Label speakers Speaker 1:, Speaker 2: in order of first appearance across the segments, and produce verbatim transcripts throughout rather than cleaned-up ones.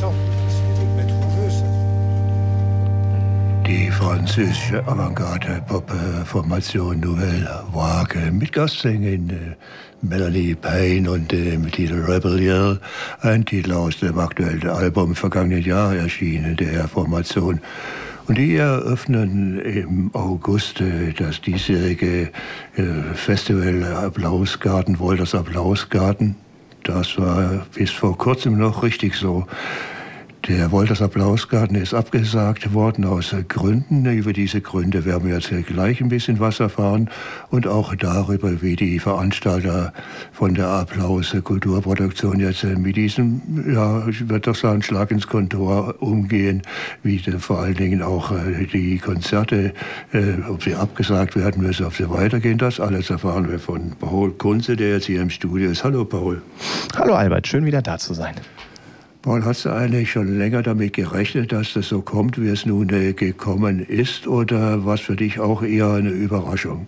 Speaker 1: Die französische Avantgarde-Pop-Formation Nouvelle Vague mit Gastsängern äh, Melanie Payne und äh, mit Titel Rebel Yell, ein Titel aus dem aktuellen Album vergangenen Jahr erschienen, der Formation. Und die eröffnen im August äh, das diesjährige äh, Festival Applausgarten, Wolters Applausgarten. Das war bis vor kurzem noch richtig so. Der Wolters Applausgarten ist abgesagt worden aus Gründen. Über diese Gründe werden wir jetzt gleich ein bisschen was erfahren und auch darüber, wie die Veranstalter von der Applaus Kulturproduktion jetzt mit diesem, ja, ich würde doch sagen, Schlag ins Kontor umgehen, wie vor allen Dingen auch die Konzerte, ob sie abgesagt werden müssen, ob sie weitergehen. Das alles erfahren wir von Paul Kunze, der jetzt hier im Studio ist. Hallo Paul.
Speaker 2: Hallo Albert, schön wieder da zu sein.
Speaker 1: Paul, hast du eigentlich schon länger damit gerechnet, dass das so kommt, wie es nun äh, gekommen ist, oder war es für dich auch eher eine Überraschung?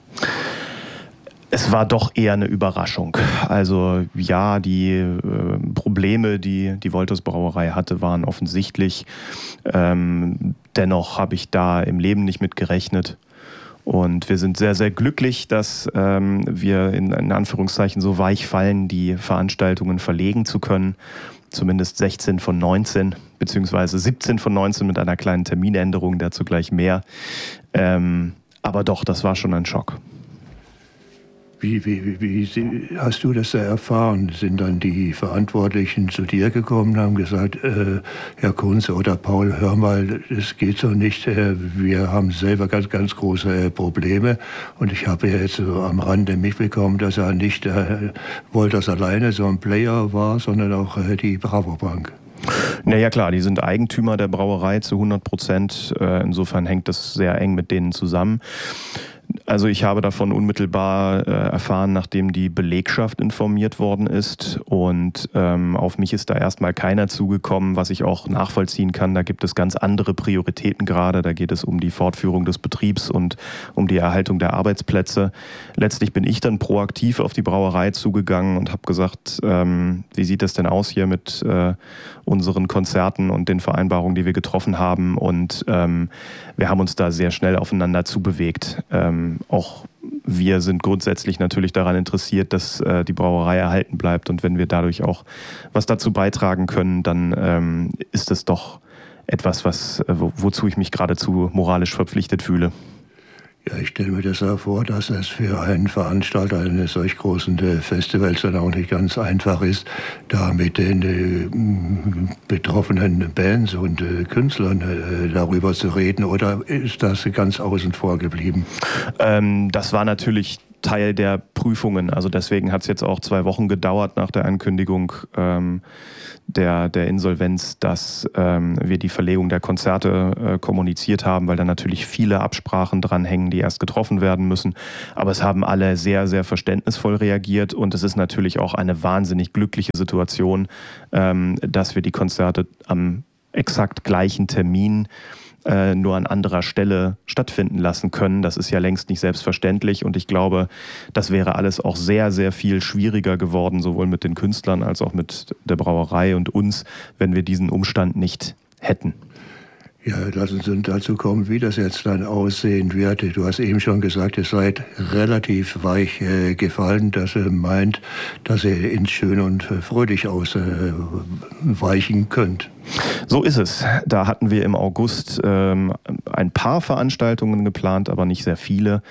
Speaker 2: Es war doch eher eine Überraschung. Also ja, die äh, Probleme, die die Wolters Brauerei hatte, waren offensichtlich. Ähm, dennoch habe ich da im Leben nicht mit gerechnet. Und wir sind sehr, sehr glücklich, dass ähm, wir in, in Anführungszeichen so weich fallen, die Veranstaltungen verlegen zu können. Zumindest sechzehn von neunzehn, beziehungsweise siebzehn von neunzehn mit einer kleinen Terminänderung, dazu gleich mehr. Ähm, aber doch, das war schon ein Schock.
Speaker 1: Wie, wie, wie, wie hast du das erfahren? Sind dann die Verantwortlichen zu dir gekommen und haben gesagt, äh, Herr Kunze oder Paul, hör mal, es geht so nicht, äh, wir haben selber ganz, ganz große äh, Probleme. Und ich habe jetzt so am Rande mitbekommen, dass er nicht äh, Wolters alleine so ein Player war, sondern auch äh, die Bravo Bank.
Speaker 2: Naja klar, die sind Eigentümer der Brauerei zu hundert Prozent. Äh, insofern hängt das sehr eng mit denen zusammen. Also ich habe davon unmittelbar äh, erfahren, nachdem die Belegschaft informiert worden ist, und ähm, auf mich ist da erstmal keiner zugekommen, was ich auch nachvollziehen kann. Da gibt es ganz andere Prioritäten gerade, da geht es um die Fortführung des Betriebs und um die Erhaltung der Arbeitsplätze. Letztlich bin ich dann proaktiv auf die Brauerei zugegangen und habe gesagt, ähm, wie sieht es denn aus hier mit äh, unseren Konzerten und den Vereinbarungen, die wir getroffen haben, und ähm, wir haben uns da sehr schnell aufeinander zubewegt. Ähm, Auch wir sind grundsätzlich natürlich daran interessiert, dass äh, die Brauerei erhalten bleibt, und wenn wir dadurch auch was dazu beitragen können, dann ähm, ist es doch etwas, was, äh, wo, wozu ich mich geradezu moralisch verpflichtet fühle.
Speaker 1: Ja, ich stelle mir das auch vor, dass es für einen Veranstalter eines solch großen Festivals dann auch nicht ganz einfach ist, da mit den äh, betroffenen Bands und äh, Künstlern äh, darüber zu reden. Oder ist das ganz außen vor geblieben?
Speaker 2: Ähm, das war natürlich Teil der Prüfungen. Also deswegen hat es jetzt auch zwei Wochen gedauert nach der Ankündigung ähm, der, der Insolvenz, dass ähm, wir die Verlegung der Konzerte äh, kommuniziert haben, weil da natürlich viele Absprachen dranhängen, die erst getroffen werden müssen. Aber es haben alle sehr, sehr verständnisvoll reagiert, und es ist natürlich auch eine wahnsinnig glückliche Situation, ähm, dass wir die Konzerte am exakt gleichen Termin Äh, nur an anderer Stelle stattfinden lassen können. Das ist ja längst nicht selbstverständlich, und ich glaube, das wäre alles auch sehr, sehr viel schwieriger geworden, sowohl mit den Künstlern als auch mit der Brauerei und uns, wenn wir diesen Umstand nicht hätten.
Speaker 1: Ja, lass uns dazu kommen, wie das jetzt dann aussehen wird. Du hast eben schon gesagt, ihr seid relativ weich äh, gefallen, dass ihr meint, dass ihr ins Schön und Fröhlich ausweichen äh, könnt.
Speaker 2: So ist es. Da hatten wir im August ähm, ein paar Veranstaltungen geplant, aber nicht sehr viele.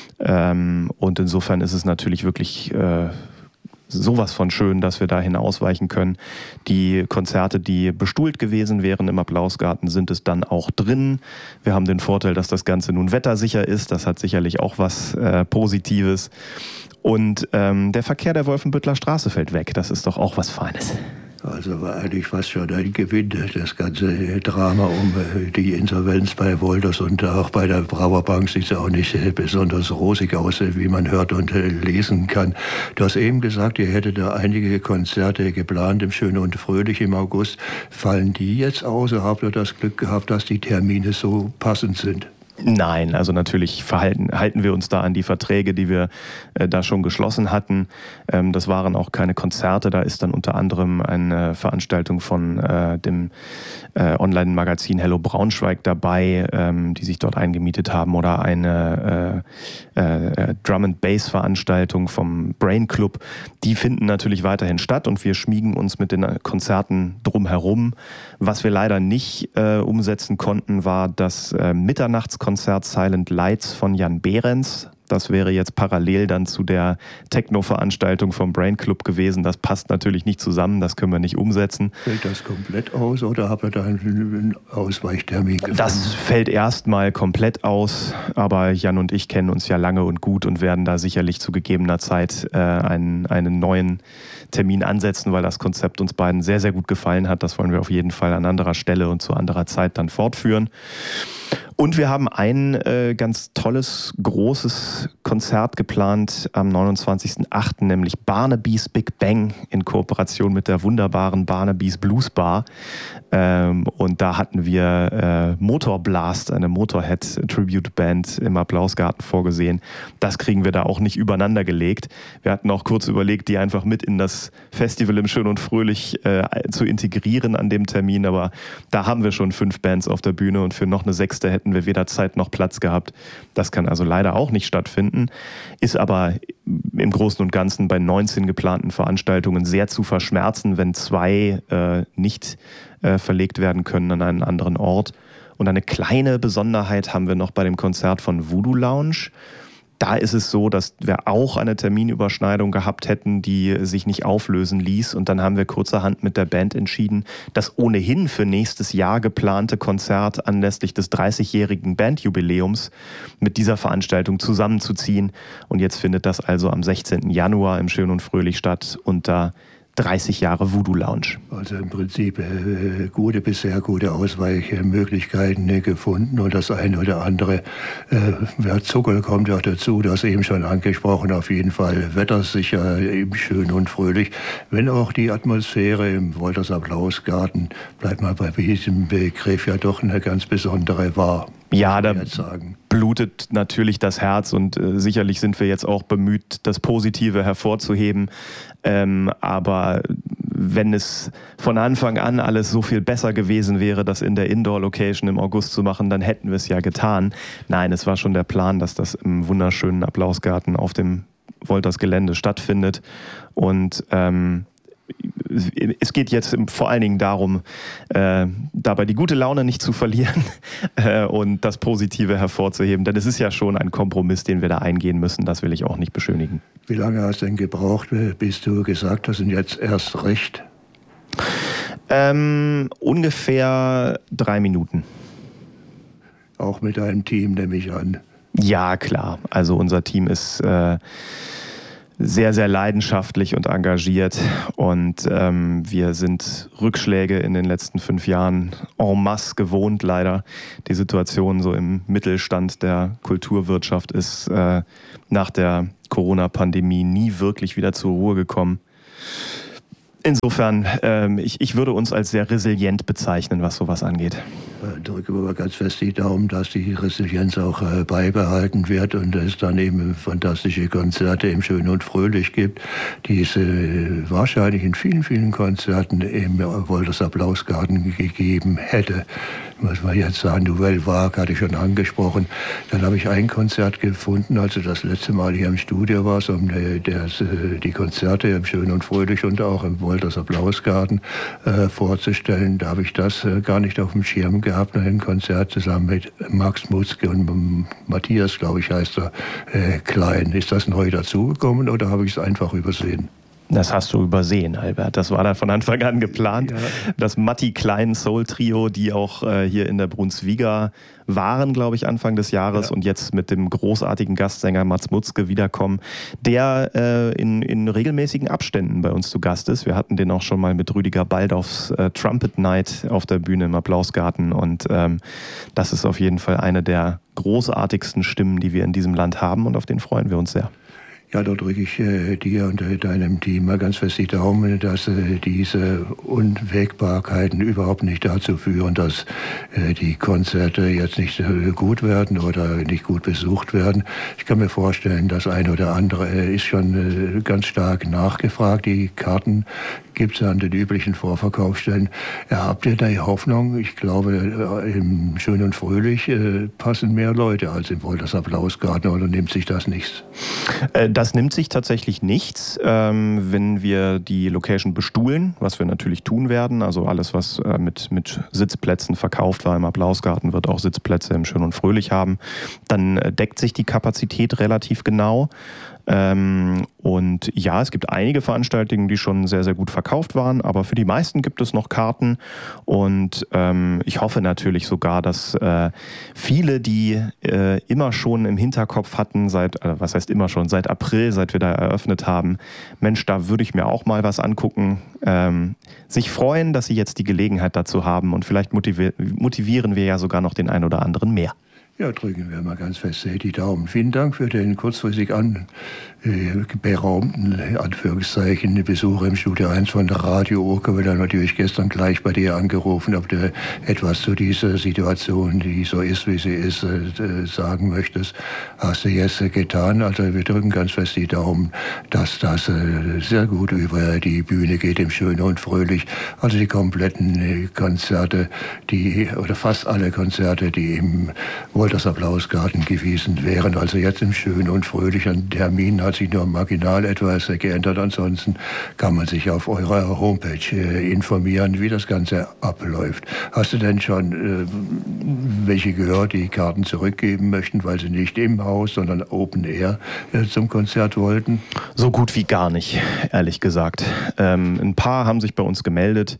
Speaker 2: Ähm, und insofern ist es natürlich wirklich äh, sowas von schön, dass wir dahin ausweichen können. Die Konzerte, die bestuhlt gewesen wären im Applausgarten, sind es dann auch drin. Wir haben den Vorteil, dass das Ganze nun wettersicher ist. Das hat sicherlich auch was äh, Positives. Und ähm, der Verkehr der Wolfenbütteler Straße fällt weg. Das ist doch auch was Feines.
Speaker 1: Also war eigentlich fast schon ein Gewinn, das ganze Drama um die Insolvenz bei Wolters, und auch bei der Brauer Bank sieht es auch nicht besonders rosig aus, wie man hört und lesen kann. Du hast eben gesagt, ihr hättet da einige Konzerte geplant im Schön und Fröhlich im August. Fallen die jetzt aus, oder habt ihr das Glück gehabt, dass die Termine so passend sind?
Speaker 2: Nein, also natürlich verhalten, halten wir uns da an die Verträge, die wir äh, da schon geschlossen hatten. Ähm, das waren auch keine Konzerte, da ist dann unter anderem eine Veranstaltung von äh, dem äh, Online-Magazin Hello Braunschweig dabei, ähm, die sich dort eingemietet haben, oder eine äh, äh, Drum-and-Bass-Veranstaltung vom Brain Club. Die finden natürlich weiterhin statt und wir schmiegen uns mit den Konzerten drumherum. Was wir leider nicht äh, umsetzen konnten, war das äh, Mitternachtskonzert Konzert Silent Lights von Jan Behrens. Das wäre jetzt parallel dann zu der Techno-Veranstaltung vom Brain Club gewesen. Das passt natürlich nicht zusammen, das können wir nicht umsetzen.
Speaker 1: Fällt das komplett aus oder habt ihr da einen Ausweichtermin gefunden?
Speaker 2: Das fällt erstmal komplett aus, aber Jan und ich kennen uns ja lange und gut und werden da sicherlich zu gegebener Zeit äh, einen, einen neuen Termin ansetzen, weil das Konzept uns beiden sehr, sehr gut gefallen hat. Das wollen wir auf jeden Fall an anderer Stelle und zu anderer Zeit dann fortführen. Und wir haben ein äh, ganz tolles, großes Konzert geplant am neunundzwanzigsten achten, nämlich Barnaby's Big Bang in Kooperation mit der wunderbaren Barnaby's Blues Bar. Ähm, und da hatten wir äh, Motor Blast, eine Motorhead-Tribute-Band im Applausgarten vorgesehen. Das kriegen wir da auch nicht übereinander gelegt. Wir hatten auch kurz überlegt, die einfach mit in das Festival im Schön und Fröhlich äh, zu integrieren an dem Termin, aber da haben wir schon fünf Bands auf der Bühne und für noch eine sechste hätten wir weder Zeit noch Platz gehabt. Das kann also leider auch nicht stattfinden, ist aber im Großen und Ganzen bei neunzehn geplanten Veranstaltungen sehr zu verschmerzen, wenn zwei äh, nicht äh, verlegt werden können an einen anderen Ort. Und eine kleine Besonderheit haben wir noch bei dem Konzert von Voodoo Lounge. Da ist es so, dass wir auch eine Terminüberschneidung gehabt hätten, die sich nicht auflösen ließ. Und dann haben wir kurzerhand mit der Band entschieden, das ohnehin für nächstes Jahr geplante Konzert anlässlich des dreißigjährigen Bandjubiläums mit dieser Veranstaltung zusammenzuziehen. Und jetzt findet das also am sechzehnten Januar im Schön und Fröhlich statt unter dreißig Jahre Voodoo Lounge.
Speaker 1: Also im Prinzip äh, gute, bisher gute Ausweichmöglichkeiten äh, gefunden und das eine oder andere, äh, wer Zuckel kommt ja dazu, das eben schon angesprochen, auf jeden Fall wettersicher, eben schön und fröhlich, wenn auch die Atmosphäre im Wolters Applausgarten, bleibt mal bei diesem Begriff, ja doch eine ganz besondere war.
Speaker 2: Ja, da blutet natürlich das Herz und äh, sicherlich sind wir jetzt auch bemüht, das Positive hervorzuheben. Ähm, aber wenn es von Anfang an alles so viel besser gewesen wäre, das in der Indoor-Location im August zu machen, dann hätten wir es ja getan. Nein, es war schon der Plan, dass das im wunderschönen Applausgarten auf dem Wolters-Gelände stattfindet. Und ähm, es geht jetzt vor allen Dingen darum, äh, dabei die gute Laune nicht zu verlieren äh, und das Positive hervorzuheben. Denn es ist ja schon ein Kompromiss, den wir da eingehen müssen. Das will ich auch nicht beschönigen.
Speaker 1: Wie lange hast du denn gebraucht, bis du gesagt hast, und jetzt erst recht?
Speaker 2: Ähm, ungefähr drei Minuten.
Speaker 1: Auch mit deinem Team, nehme ich an.
Speaker 2: Ja, klar. Also unser Team ist äh, sehr, sehr leidenschaftlich und engagiert und ähm, wir sind Rückschläge in den letzten fünf Jahren en masse gewohnt, leider. Die Situation so im Mittelstand der Kulturwirtschaft ist äh, nach der Corona-Pandemie nie wirklich wieder zur Ruhe gekommen. Insofern, ähm, ich, ich würde uns als sehr resilient bezeichnen, was sowas angeht.
Speaker 1: Drücke aber ganz fest die Daumen, dass die Resilienz auch äh, beibehalten wird und es dann eben fantastische Konzerte im Schön und Fröhlich gibt, die es äh, wahrscheinlich in vielen, vielen Konzerten im Wolters Applausgarten gegeben hätte. Was wir jetzt sagen, Nouvelle Vague hatte ich schon angesprochen. Dann habe ich ein Konzert gefunden, als ich das letzte Mal hier im Studio war, um äh, das, äh, die Konzerte im Schön und Fröhlich und auch im Wolters Applausgarten äh, vorzustellen. Da habe ich das äh, gar nicht auf dem Schirm gehabt. gehabt, ein Konzert zusammen mit Max Mutzke und Matthias, glaube ich, heißt er, äh, Klein. Ist das neu dazugekommen oder habe ich es einfach übersehen?
Speaker 2: Das hast du übersehen, Albert. Das war dann von Anfang an geplant. Ja. Das Matti Klein Soul Trio, die auch äh, hier in der Brunsviga waren, glaube ich, Anfang des Jahres ja. und jetzt mit dem großartigen Gastsänger Mats Mutzke wiederkommen, der äh, in, in regelmäßigen Abständen bei uns zu Gast ist. Wir hatten den auch schon mal mit Rüdiger Baldorfs äh, Trumpet Night auf der Bühne im Applausgarten und ähm, das ist auf jeden Fall eine der großartigsten Stimmen, die wir in diesem Land haben und auf den freuen wir uns sehr.
Speaker 1: Ja, da drücke ich äh, dir und äh, deinem Team mal ganz fest die Daumen, dass äh, diese Unwägbarkeiten überhaupt nicht dazu führen, dass äh, die Konzerte jetzt nicht äh, gut werden oder nicht gut besucht werden. Ich kann mir vorstellen, das eine oder andere äh, ist schon äh, ganz stark nachgefragt. Die Karten gibt es an den üblichen Vorverkaufsstellen. Ja, habt ihr da die Hoffnung? Ich glaube, äh, im Schön und Fröhlich äh, passen mehr Leute als im Wolters Applausgarten, oder nimmt sich das nichts?
Speaker 2: Äh, Das nimmt sich tatsächlich nichts, ähm, wenn wir die Location bestuhlen, was wir natürlich tun werden. Also alles, was äh, mit, mit Sitzplätzen verkauft war im Applausgarten, wird auch Sitzplätze im Schön und Fröhlich haben. Dann äh, deckt sich die Kapazität relativ genau. Ähm, und ja, es gibt einige Veranstaltungen, die schon sehr, sehr gut verkauft waren, aber für die meisten gibt es noch Karten. Und ähm, ich hoffe natürlich sogar, dass äh, viele, die äh, immer schon im Hinterkopf hatten, seit, äh, was heißt immer schon, seit April, seit wir da eröffnet haben, Mensch, da würde ich mir auch mal was angucken, ähm, sich freuen, dass sie jetzt die Gelegenheit dazu haben, und vielleicht motivi- motivieren wir ja sogar noch den einen oder anderen mehr.
Speaker 1: Ja, drücken wir mal ganz fest die Daumen. Vielen Dank für den kurzfristig an, äh, beraumten, Anführungszeichen, Besuch im Studio eins von der Radio Urke. Wir haben natürlich gestern gleich bei dir angerufen, ob du etwas zu dieser Situation, die so ist, wie sie ist, äh, sagen möchtest. Hast du jetzt äh, getan. Also wir drücken ganz fest die Daumen, dass das äh, sehr gut über die Bühne geht im Schön und Fröhlich. Also die kompletten äh, Konzerte, die, oder fast alle Konzerte, die im Wolters Applausgarten gewesen wären. Also jetzt im Schön und Fröhlich. An Termin hat sich nur marginal etwas geändert. Ansonsten kann man sich auf eurer Homepage äh, informieren, wie das Ganze abläuft. Hast du denn schon äh, welche gehört, die Karten zurückgeben möchten, weil sie nicht im Haus, sondern Open Air äh, zum Konzert wollten?
Speaker 2: So gut wie gar nicht, ehrlich gesagt. Ähm, ein paar haben sich bei uns gemeldet.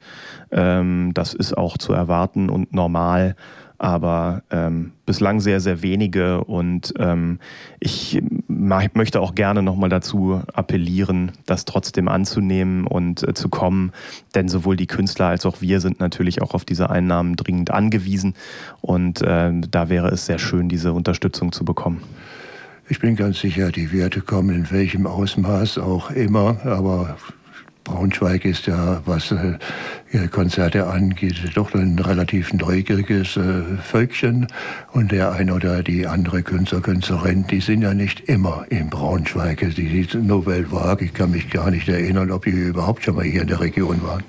Speaker 2: Ähm, das ist auch zu erwarten und normal. Aber ähm, bislang sehr, sehr wenige, und ähm, ich möchte auch gerne nochmal dazu appellieren, das trotzdem anzunehmen und äh, zu kommen, denn sowohl die Künstler als auch wir sind natürlich auch auf diese Einnahmen dringend angewiesen, und äh, da wäre es sehr schön, diese Unterstützung zu bekommen.
Speaker 1: Ich bin ganz sicher, die Werte kommen in welchem Ausmaß auch immer, aber Braunschweig ist ja, was äh, Konzerte angeht, doch ein relativ neugieriges äh, Völkchen. Und der eine oder die andere Künstler, Künstlerin, die sind ja nicht immer in Braunschweig. Die, die Nouvelle Vague, ich kann mich gar nicht erinnern, ob die überhaupt schon mal hier in der Region waren.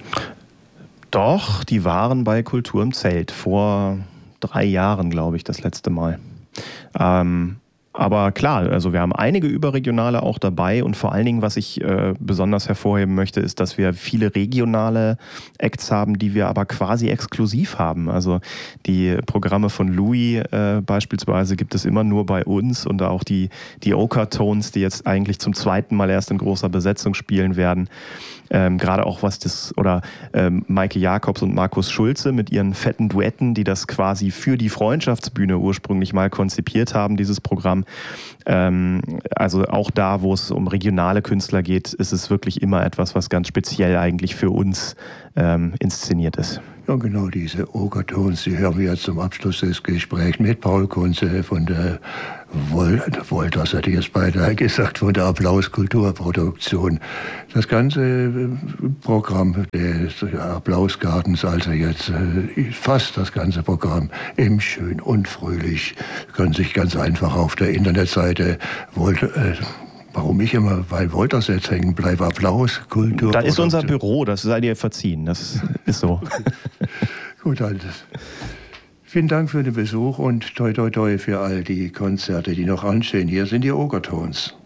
Speaker 2: Doch, die waren bei Kultur im Zelt. Vor drei Jahren, glaube ich, das letzte Mal. Ähm, Aber klar, also wir haben einige Überregionale auch dabei, und vor allen Dingen, was ich äh, besonders hervorheben möchte, ist, dass wir viele regionale Acts haben, die wir aber quasi exklusiv haben. Also die Programme von Louis äh, beispielsweise gibt es immer nur bei uns, und auch die, die Okertones, die jetzt eigentlich zum zweiten Mal erst in großer Besetzung spielen werden. Ähm, gerade auch was das, oder ähm, Maike Jacobs und Markus Schulze mit ihren fetten Duetten, die das quasi für die Freundschaftsbühne ursprünglich mal konzipiert haben, dieses Programm. Ähm, also auch da, wo es um regionale Künstler geht, ist es wirklich immer etwas, was ganz speziell eigentlich für uns ähm, inszeniert ist.
Speaker 1: Ja, genau diese Okertones, die hören wir jetzt zum Abschluss des Gesprächs mit Paul Kunze von der Wolters, hätte ich jetzt beinahe gesagt, von der Applauskulturproduktion. Das ganze Programm des Applausgartens, also jetzt fast das ganze Programm im Schön und Fröhlich, können sich ganz einfach auf der Internetseite Wolters, warum ich immer bei Wolters jetzt hängen bleibe, Applaus, Kultur.
Speaker 2: Da ist unser Büro, das sei dir verziehen, das ist so.
Speaker 1: Gut, also. Vielen Dank für den Besuch und toi toi toi für all die Konzerte, die noch anstehen. Hier sind die Okertones.